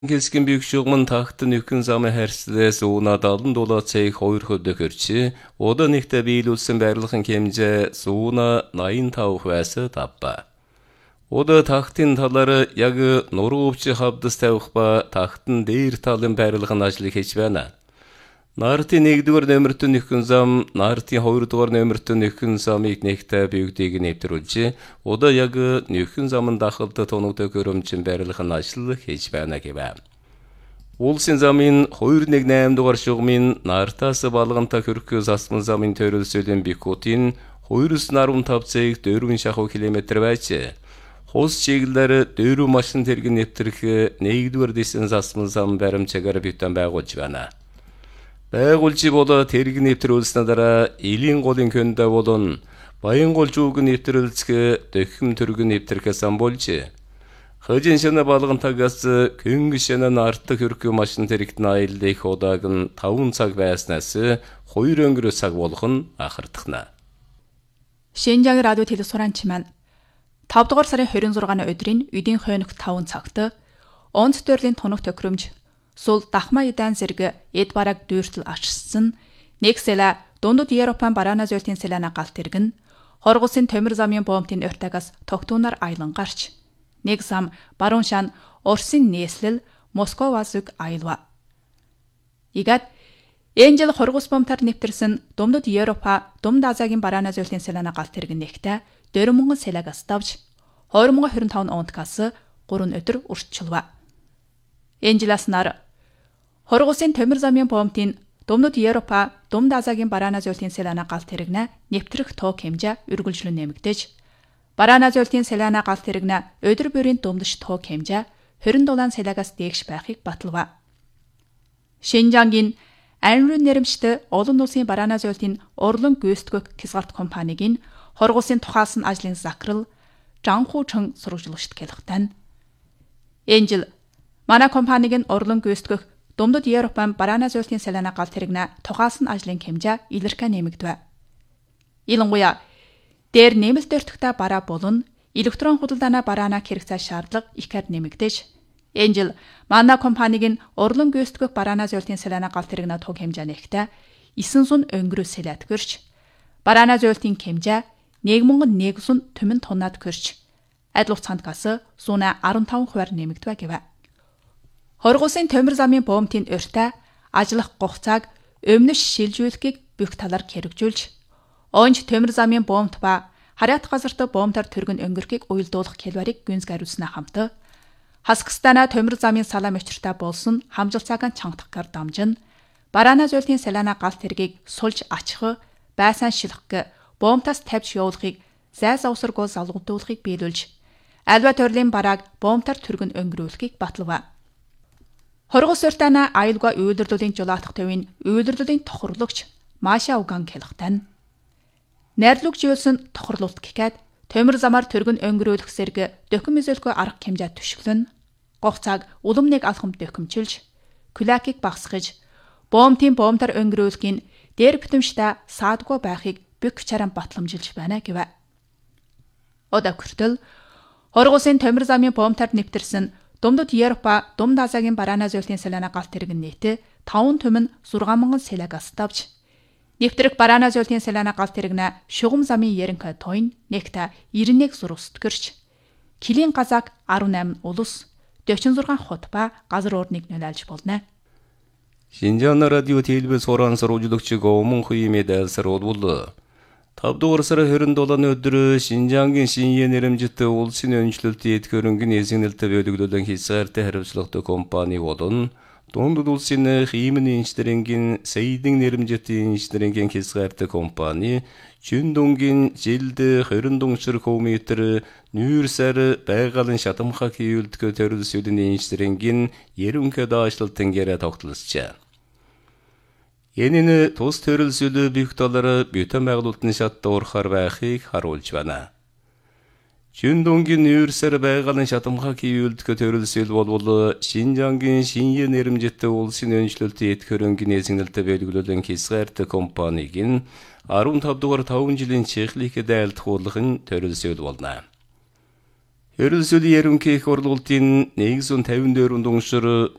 Keskin büyük şuğmun tahtın yükün zamı hersiles uğuna dalın dolatçayık hoyur hödde körçi, oda nikte beyil ulsun bərliğin kemce suğuna nayın tavuk väsi tappa. Oda tahtın taları yagı noru upçı habdız tavukba tahtın deyir talın bərliğin ajlı keçbäna. Narti negdigur nömürtün yükün zam, narti hoyurdugur nömürtün yükün zam iknekte büyükdegi neptirulçi, oda yagı yükün zamın daxıldı tonukta görümçün bərliğin ajlı keçbäna keba. Olsin zamin hoyur negnämdugar şuğmin nartası balığınta körküz asmın zamin törülsöden bikotin, hoyurus narun tapsayık dörün şaho kilometre bäçe. Hos çegilleri dörü maşın tergin neptirki negdigur desiniz asmın zam bärim çegarı bütten bägolçi bana. Бәғолчи бола тергін ептерілісінадара елін қолын көнді болын, байын қол жуғын ептерілісігі дөкім түргін ептерке сан болчы. Хыжын шыны балығын тағасы көнгі шынын артты көркі машын теріктін айылдейк одағын тауын сақ бәсінәсі қойыр өңгірі сақ болғын ақыртықна. Шинжаң радио теле соранчыман. 5-р сарын 26-ны өдрийн үдийн хойног 5 цагт онц төрлийн тоног төхрөмж Сул дахма идан зэрэг эд бараг дүүртэл ашигсан нэг сэла дундад Европын бараана зөөлтийн сэлана галт тэргэн хоргосын төмөр замын бомбын өртагаас тогтуунаар айлан гарч нэг зам баруун шан Орсын нээслэл Московаас үг айлва. Игад Энжел хоргос бомтар нэвтэрсэн дундад Европа Думд Азиягийн бараана зөөлтийн сэлана галт тэргэн нэгтэ 4000 сэлагаас давж 2025 ондгаас 3 өдөр уртчилва. Энжелас нар хоргосын төмөр замын бомбын Думд Европа Думд Азиягийн бараана зөөлтийн сэлана галт тэрэгнэ нэвтрэх тоог хэмжээ үргэлжлэн нэмэгдэж бараана зөөлтийн сэлана галт тэрэгнэ өдөр бүрийн думдш тоог хэмжээ 27 сэлагаас дээш байхыг баталва. Шинжангийн Анрын нэрмжтэй олон улсын бараана зөөлтийн Орлон Гүйстгөх Кисгарт компанигийн хоргосын тухайлсан ажлын закрал Жанхучэн сурвалжлагчд хэлэхтэн. Энжел Манай компанигийн Орлон Гүйстгөх Думд Европын бараана зөөлтийн сэлана галт тэрэгнэ тухайлсан ажлын хэмжээ илэрхэ нэмэгдэв. Илангуяа дээр нэмэлт өртөгтэй бараа болон электрон худалдааны бараана хэрэгцээ шаардлага ихээр нэмэгдэж Энжел манай компанигийн Орлон Гүйстгөх бараана зөөлтийн сэлана галт тэрэгнэ туг хэмжээ нэгтээ 900 өнгөрөө сэлэт көрч бараана зөөлтийн хэмжээ 1100 төмөн тоннад көрч адил хугацаанд сууна 15% нэмэгдэв гэв. Хоргосын төмөр замын бомбын өртөө ажиллах хугацааг өмнөш шилжүүлэхийг бүх талаар хэрэгжүүлж, онж төмөр замын бомбт ба харьяат газарт бомбтар төргөн өнгөрөхийг уялдуулах хэлбэрийг гүнз гаруулснаа хамт Хаскстана төмөр замын салам өчртэй болсон хамжилцаагаан чангатахгаар дамжин бараана зөөлтийн сэлана галт тэргийг сулж ачих, байсан шилхэг бомбтаас тавьж явуулахыг зай завсаргүй залгуудуулахыг биелүүлж, альва төрлийн барааг бомбтар төргөн өнгөрүүлэхийг баталва. Хоргос өртөөнө аюулгүй үйлдвэрлэлийн жулаатах төвийн үйлдвэрлэлийн тохирлогч Маша Уган хэлэхтэн. Найрлууг живэлсэн тохирлолт гэхэд төмөр замаар төргөн өнгөрүүлэх зэрэг дөхөм эзэлгүй арга хэмжээ төшөглөн, гогцааг улам нэг алхам дөхөмчилж, күлакийг багсгаж, бомбын бомбтар өнгөрүүлэхийн дээр бүтэмжтэй саадгүй байхыг бүх чаран батламжилж байна гэв. Ода хүртэл хоргосын төмөр замын бомбтар нэвтэрсэн Думд Европа Думд Азиягийн бараана зөөлтийн сэлана галт тэрэгэн нийт 5 төмөн 6000 сэлагаас давж нэвтрэх бараана зөөлтийн сэлана галт тэрэгнэ шугам замын яринка тойн нэгт 91 зурвс төрч Килийн газааг 18 улус 46 хот ба газар уурныг нөлөөлж болно. Шинжаң радио телевиз хоран сурвалжлагчы Гомун Хуйме дээлсэр болду. 5-р сары 27 өдрü Шинжаңгийн шиние нэрэмжитэ улсын өнчлөлтü еткөрөнгün эзинэлтэ бөлүглөлөн хисаарты хариуцлагатай компани болон дундад улсын химийн инженерингийн Сейдин нэрэмжитэ инженерингийн хисаарты компани Жүндүнгийн жилдэ 24 км нүүрсэр байгалийн шатамхак хийүүлдгөө төрөлсөлийн инженерингийн ерөнхий даашлалтын гэрэ тогтолцоо. Энэний тус төрөлсөлөө бүх талаар бүтэн байгуулалтын шатта урахаар байхыг харуулж байна. Жүндүнгийн нүүрсэр байгалийн шатамхак хийүүлдгөө төрөлсөл болбол Шинжаңгийн шиние нэрэмжитэ улсын өнчлөлтü еткөрөнгün эзинэлтэ бөлүглөлөн хисаарты компанигийн 15 дугаар 5 жилийн чехлик дайлтгуулгын төрөлсөл болно. Ерөнхийдөө ерөнхий их хурлын 154 дундшир